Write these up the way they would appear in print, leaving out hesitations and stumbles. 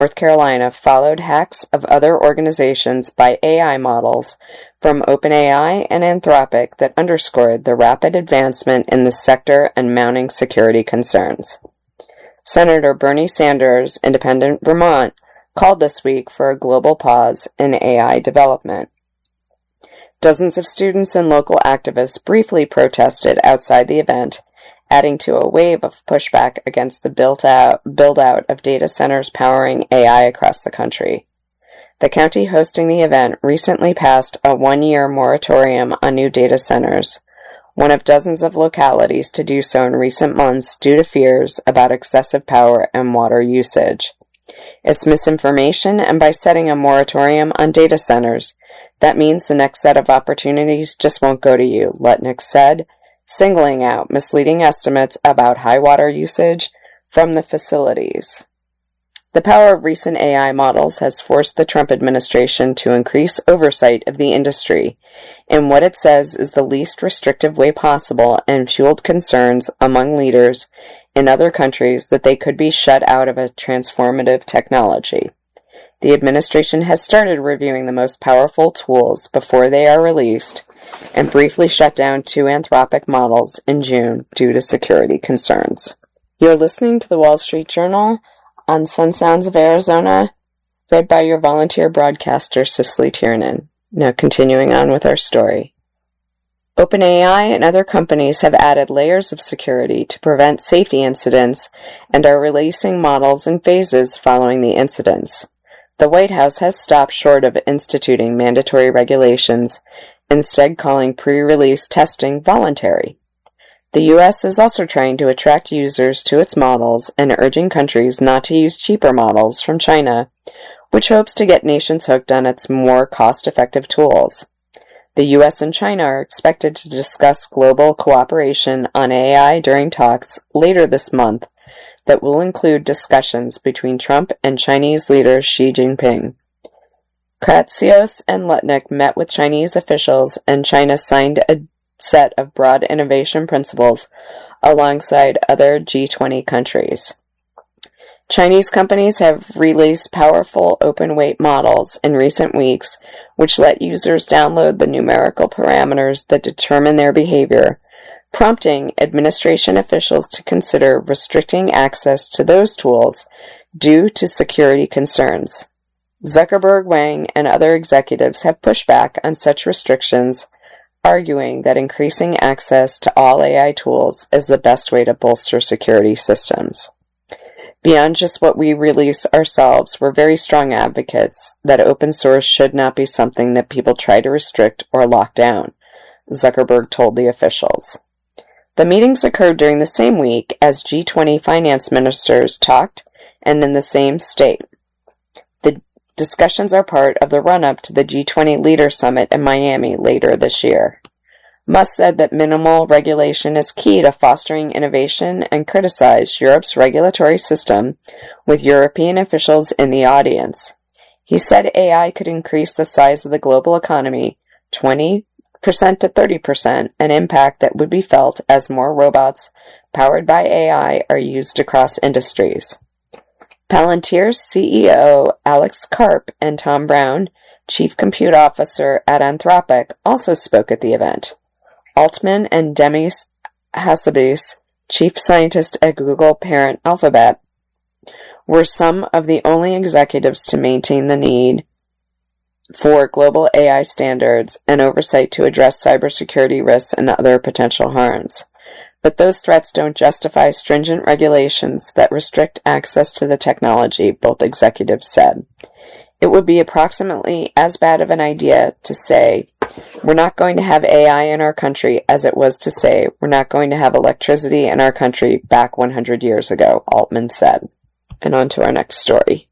North Carolina followed hacks of other organizations by AI models from OpenAI and Anthropic that underscored the rapid advancement in the sector and mounting security concerns. Senator Bernie Sanders, Independent Vermont, called this week for a global pause in AI development. Dozens of students and local activists briefly protested outside the event, adding to a wave of pushback against the build-out of data centers powering AI across the country. The county hosting the event recently passed a 1-year moratorium on new data centers, one of dozens of localities to do so in recent months due to fears about excessive power and water usage. It's misinformation, and by setting a moratorium on data centers, that means the next set of opportunities just won't go to you, Lutnick said, singling out misleading estimates about high water usage from the facilities. The power of recent AI models has forced the Trump administration to increase oversight of the industry in what it says is the least restrictive way possible, and fueled concerns among leaders in other countries that they could be shut out of a transformative technology. The administration has started reviewing the most powerful tools before they are released, and briefly shut down 2 Anthropic models in June due to security concerns. You're listening to the Wall Street Journal on Sun Sounds of Arizona, read by your volunteer broadcaster, Cicely Tiernan. Now continuing on with our story. OpenAI and other companies have added layers of security to prevent safety incidents and are releasing models in phases following the incidents. The White House has stopped short of instituting mandatory regulations, instead calling pre-release testing voluntary. The U.S. is also trying to attract users to its models and urging countries not to use cheaper models from China, which hopes to get nations hooked on its more cost-effective tools. The U.S. and China are expected to discuss global cooperation on AI during talks later this month that will include discussions between Trump and Chinese leader Xi Jinping. Kratsios and Lutnick met with Chinese officials, and China signed a set of broad innovation principles alongside other G20 countries. Chinese companies have released powerful open-weight models in recent weeks, which let users download the numerical parameters that determine their behavior, prompting administration officials to consider restricting access to those tools due to security concerns. Zuckerberg, Wang, and other executives have pushed back on such restrictions, arguing that increasing access to all AI tools is the best way to bolster security systems. Beyond just what we release ourselves, we're very strong advocates that open source should not be something that people try to restrict or lock down, Zuckerberg told the officials. The meetings occurred during the same week as G20 finance ministers talked and in the same state. The discussions are part of the run-up to the G20 Leader Summit in Miami later this year. Musk said that minimal regulation is key to fostering innovation and criticized Europe's regulatory system, with European officials in the audience. He said AI could increase the size of the global economy 20% to 30%, an impact that would be felt as more robots powered by AI are used across industries. Palantir's CEO Alex Karp and Tom Brown, Chief Compute Officer at Anthropic, also spoke at the event. Altman and Demis Hassabis, Chief Scientist at Google parent Alphabet, were some of the only executives to maintain the need for global AI standards and oversight to address cybersecurity risks and other potential harms. But those threats don't justify stringent regulations that restrict access to the technology, both executives said. It would be approximately as bad of an idea to say, we're not going to have AI in our country as it was to say, we're not going to have electricity in our country back 100 years ago, Altman said. And on to our next story.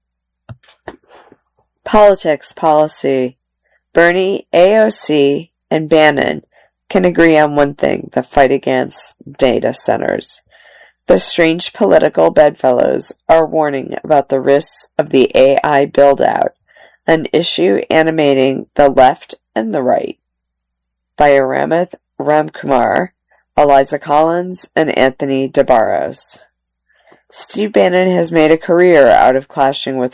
Politics policy. Bernie, AOC, and Bannon can agree on one thing: the fight against data centers. The strange political bedfellows are warning about the risks of the AI build-out, an issue animating the left and the right. By Aramith Ramkumar, Eliza Collins, and Anthony DeBarros. Steve Bannon has made a career out of clashing with